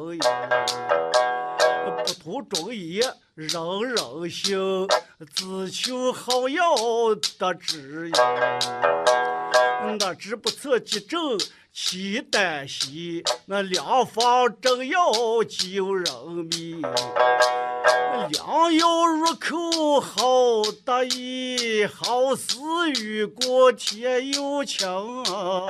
意，不图中医人人行，只求好药得知音。那只不测急症其旦夕，那良方正要救人命。良药入口好得意，好似雨过天又晴啊。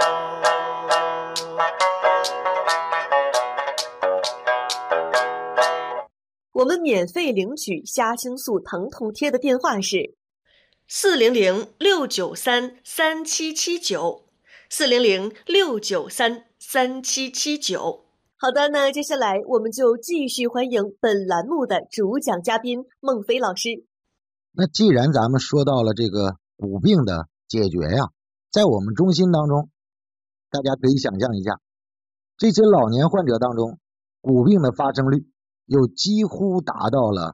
我们免费领取虾青素疼痛贴的电话是400-693-3779，400-693-3779。好的，那接下来我们就继续欢迎本栏目的主讲嘉宾孟非老师。 那既然咱们说到了这个骨病的解决呀，在我们中心当中，大家可以想象一下，这些老年患者当中，骨病的发生率又几乎达到了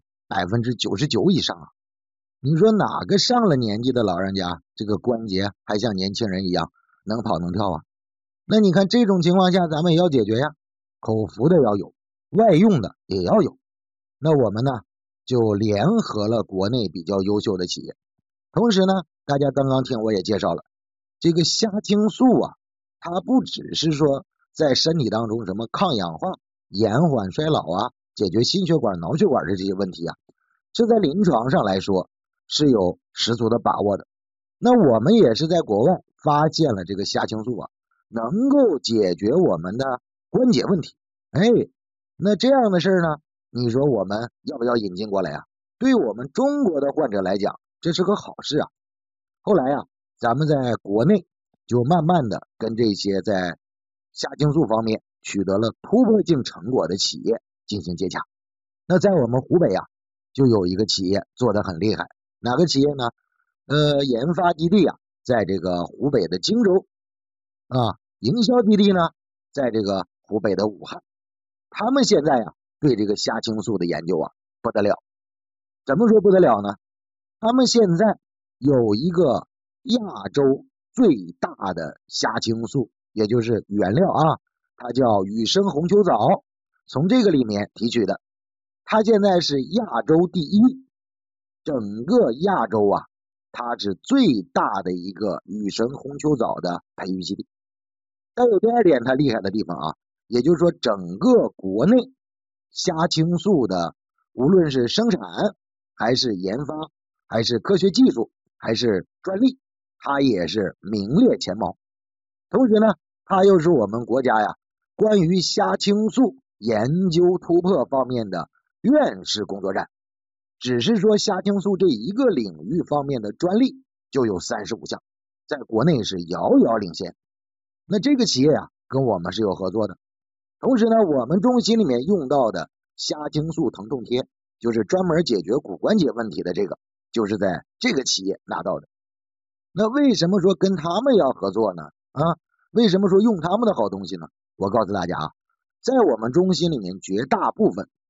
99%以上啊！你说哪个上了年纪的老人家，这个关节还像年轻人一样能跑能跳啊？那你看这种情况下，咱们也要解决呀，口服的要有，外用的也要有。那我们呢，就联合了国内比较优秀的企业，同时呢，大家刚刚听我也介绍了，这个虾青素啊，它不只是说在身体当中什么抗氧化、延缓衰老啊，解决心血管、脑血管的这些问题啊，这在临床上来说是有十足的把握的。那我们也是在国外发现了这个虾青素啊，能够解决我们的关节问题。那这样的事呢，你说我们要不要引进过来啊？对我们中国的患者来讲，这是个好事啊。后来啊，咱们在国内就慢慢的跟这些在虾青素方面取得了突破性成果的企业进行接洽。那在我们湖北啊，就有一个企业做得很厉害，哪个企业呢？研发基地啊，在这个湖北的荆州啊，营销基地呢，在这个湖北的武汉。他们现在啊，对这个虾青素的研究啊，不得了。怎么说不得了呢？他们现在有一个亚洲最大的虾青素，也就是原料啊，它叫羽生红球藻，从这个里面提取的。它现在是亚洲第一，整个亚洲啊，它是最大的一个羽生红球藻的培育基地。再有第二点它厉害的地方啊，也就是说整个国内虾青素的无论是生产还是研发还是科学技术还是专利，它也是名列前茅。同时呢，它又是我们国家呀关于虾青素研究突破方面的院士工作站，只是说虾青素这一个领域方面的专利就有35项，在国内是遥遥领先。那这个企业啊跟我们是有合作的。同时呢，我们中心里面用到的虾青素疼痛贴，就是专门解决骨关节问题的这个，就是在这个企业拿到的。那为什么说跟他们要合作呢？为什么说用他们的好东西呢？我告诉大家啊，在我们中心里面绝大部分